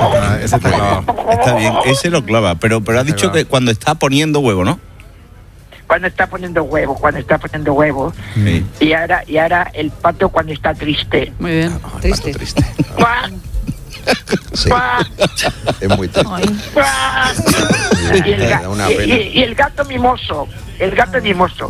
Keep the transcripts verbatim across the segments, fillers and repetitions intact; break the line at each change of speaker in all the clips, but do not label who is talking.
está, ese está clavado.
Está bien, ese lo clava, pero, pero has dicho que cuando está poniendo huevo, ¿no?
Cuando está poniendo huevo, cuando está poniendo huevo.
Sí.
Y ahora, y ahora el pato cuando está triste.
Muy bien,
Ah,
triste.
triste.
¡Cuac!
Sí,
¡Cuac!
es muy triste.
¡Cuac! Y el, ga-
Da una
y-
pena.
y- y el gato mimoso, el gato mimoso.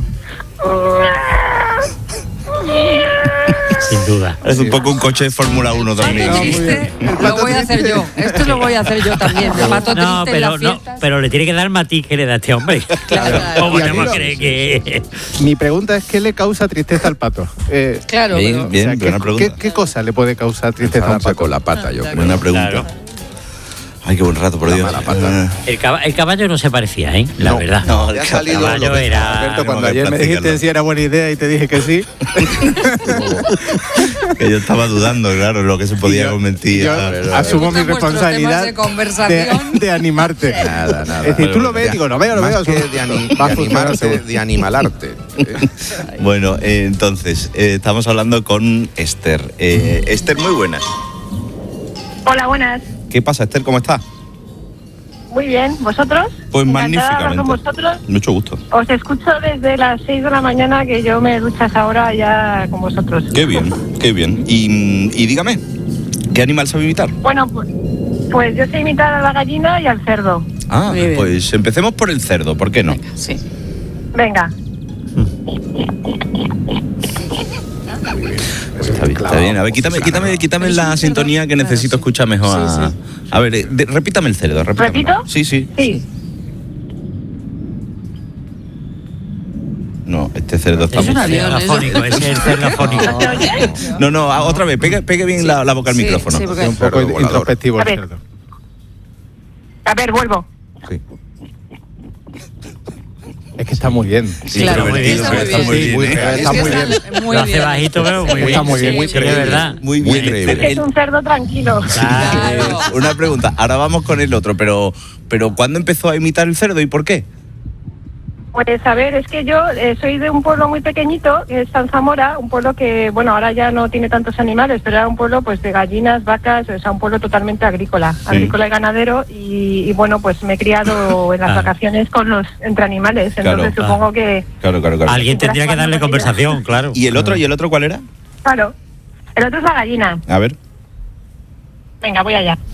Sin duda.
Es un poco un coche de Fórmula uno también.
Pato triste, lo voy a hacer yo. Esto lo voy a hacer yo también. El pato
No,
triste en
pero,
las
no,
fiestas.
pero le tiene que dar el matiz que le da este hombre.
Claro.
¿Cómo
Y a
te
mí
vas a
no.
creer que...?
Mi pregunta es, ¿qué le causa tristeza al pato? Eh,
Claro,
Bien,
pero-
bien,
o sea,
buena
¿qué,
pregunta.
qué, qué cosa le puede causar tristeza a un
Enfadarse
pato?
con la pata, yo
Ah,
creo.
Buena pregunta.
Claro.
Ay, qué buen rato, por
La
Dios.
mala pata.
Eh,
El, caba- el caballo no se parecía, ¿eh? La
No,
verdad.
no,
Le ha
el
salido
caballo
lo que-
era...
Alberto, cuando
tengo que
ayer me dijiste
practicarlo.
si era buena idea y te dije que sí,
Que yo estaba dudando, claro, lo que se podía
yo-
convertir.
yo
a-
asumo mi
Me gustan vuestros
responsabilidad
temas de conversación.
de, de animarte.
Nada, nada.
Es decir, tú lo ves, digo, lo veo, lo
Más
veo.
que
eso
de, ani-
va a
de
funcionar
animarte,
seguro.
de animalarte. Eh,
Bueno, eh, entonces, eh, estamos hablando con Esther. Eh, Esther, muy buenas.
Hola, buenas.
¿Qué pasa, Esther? ¿Cómo estás?
Muy bien. ¿Vosotros?
Pues
Encantada de hablar
magníficamente.
con vosotros.
Mucho gusto.
Os escucho desde las seis de la mañana, que yo me duchas ahora ya con vosotros.
Qué bien, qué bien. Y, mm, y dígame, ¿qué animal sabe imitar?
Bueno, pues, pues yo sé imitar a la gallina y al cerdo.
Ah,
Muy bien.
pues empecemos por el cerdo, ¿por qué no?
Sí.
Venga.
Está bien, está bien. A ver, quítame, quítame, quítame
Es
la
un
sintonía
cerdo.
que necesito
Ah, sí.
escuchar mejor. a-
Sí,
A ver, eh, de- repítame el cerdo. repítamelo.
¿Repito?
Sí, sí.
Sí.
No, este cerdo está
Es
muy
un avión,
feo.
eso.
Afónico, ese es el cerdo afónico.
¿No se oye?
No, no, a- otra vez, pegue, pegue bien la, la boca al
Sí,
micrófono.
sí, porque-
Es un poco
Cerdo volador.
introspectivo
A
el
ver.
cerdo.
A ver, vuelvo.
Sí.
Es que está muy bien.
Sí,
Claro,
muy bien,
está
sí,
muy
está
bien.
muy
Sí,
bien.
muy
¿eh?
bien.
Es
Está
que
muy
está
bien.
muy
Lo hace
bien.
bajito, pero muy bien.
Está muy bien,
Sí,
muy
sí, de
creíble.
verdad.
Muy
Muy
bien.
creíble.
Esther,
Es
el-
un cerdo tranquilo.
Claro.
Una pregunta, ahora vamos con el otro, pero, pero ¿cuándo empezó a imitar el cerdo y por qué?
Pues a ver, es que yo eh, soy de un pueblo muy pequeñito, que es San Zamora, un pueblo que, bueno, ahora ya no tiene tantos animales, pero era un pueblo pues de gallinas, vacas, o sea, un pueblo totalmente agrícola, agrícola y ganadero, y, y, bueno, pues me he criado en las
Ah.
vacaciones con los entre animales, entonces
Claro.
supongo que,
Claro, claro, claro.
Alguien tendría que darle conversación, claro.
¿Y el otro, y el otro cuál era?
claro, el otro es la gallina.
A ver.
Venga, voy allá.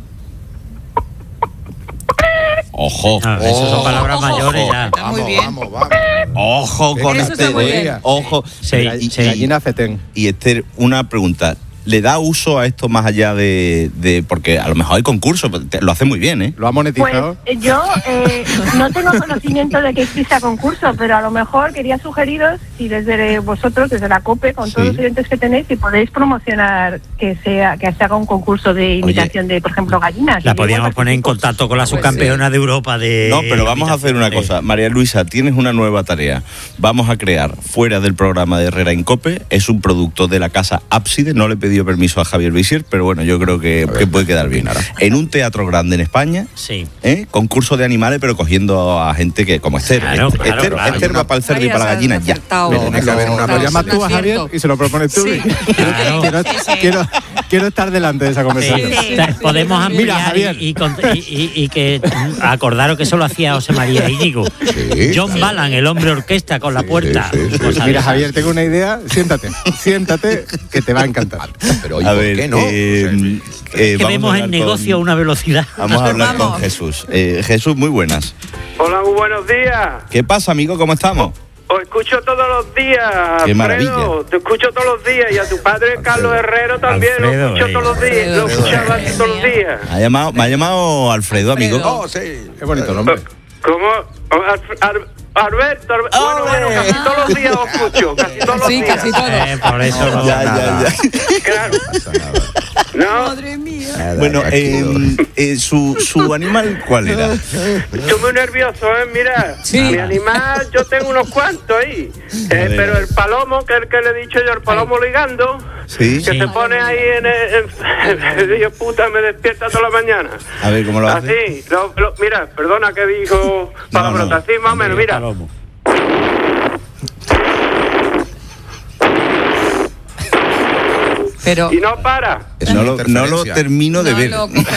Ojo.
Ah, Esas son palabras
Ojo,
mayores
ojo.
ya.
Está muy
Vamos,
bien.
vamos, vamos.
Ojo con
Eso está
Esther.
muy
eh.
bien.
Ojo.
Sí,
y,
sí.
Gallina fetén.
y Esther, una pregunta. ¿Le da uso a esto más allá de, de porque a lo mejor hay concursos, te- lo hace muy bien, ¿eh?
¿Lo ha
Pues
monetizado?
eh, yo eh, no tengo conocimiento de que exista concurso, pero a lo mejor quería sugeriros, si desde vosotros, desde la COPE, con todos
Sí.
los oyentes que tenéis, si podéis promocionar que sea que se haga un concurso de imitación de, por ejemplo, gallinas.
La
Y yo
podíamos
igual
poner en
participo.
contacto con la subcampeona de Europa de...
No, pero vamos a hacer una
imitación
cosa.
de-
María Luisa, tienes una nueva tarea. Vamos a crear, fuera del programa de Herrera en COPE, es un producto de la casa Ábside. No le he pedido permiso a Javier Visier, pero bueno, yo creo que,
ver,
que puede quedar bien.
ahora.
En un teatro grande en España,
Sí.
¿eh? Concurso de animales, pero cogiendo a gente que como Esther.
Claro,
Esther,
claro,
Esther-
claro.
Esther va para el cerdo y
Ahí
para la
has
gallina ya.
acertado.
No, tiene que haber una
Lo llamas tú a Javier
acierto.
y se lo propones tú.
Sí.
Claro.
Quiero, quiero, quiero estar delante de esa conversación.
Sí, sí.
Ta- Podemos ampliar
Mira, Javier.
y, y con- y- y- y que mm, acordaros que eso lo hacía José María Íñigo.
Sí,
John
sí.
Balan, el hombre orquesta con la
Sí,
puerta.
sí, sí.
Cosas de
Mira,
esas.
Javier, tengo una idea. Siéntate, siéntate, que te va a encantar.
Pero ¿y
A
por
ver,
qué no?
eh, eh,
Que
vamos a
vemos
hablar
el negocio a
con-
una velocidad.
Vamos a hablar con
Vamos.
Jesús. Eh, Jesús, muy buenas.
Hola, muy buenos días.
¿Qué pasa, amigo? ¿Cómo estamos?
Os escucho todos los días,
Qué
Alfredo.
maravilla.
Te escucho todos los días. Y a tu padre, Carlos Herrero, también
Alfredo,
lo escucho
eh.
todos los días. Lo
Alfredo.
escuchaba todos los días.
Me ha llamado, me ha llamado Alfredo, amigo.
Alfredo.
Oh, sí.
Qué bonito nombre.
¿Cómo? Alf- Ar- Alberto, Ar- bueno, bueno, casi todos los días os escucho. Casi todos los
Sí,
días.
casi todo.
Eh, por eso no.
Ya, ya, ya.
Claro. No,
Madre mía.
Nada,
Bueno,
tranquilo.
eh, eh, su, su animal, ¿cuál era?
estoy muy nervioso, ¿eh? Mira,
Sí.
mi animal, yo tengo unos cuantos ahí. Eh,
ver.
pero el palomo, que es el que le he dicho yo, el palomo ligando,
Sí.
que
Sí.
se pone ahí en el... en- Dios puta, me despierta toda la mañana.
A ver, ¿cómo lo hace?
Así, lo- lo- mira, perdona que dijo palabrota, así más o menos, mira.
Palomo.
Pero
Y no para.
Es
No
una
lo, no lo
interferencia.
termino de
no
ver.
lo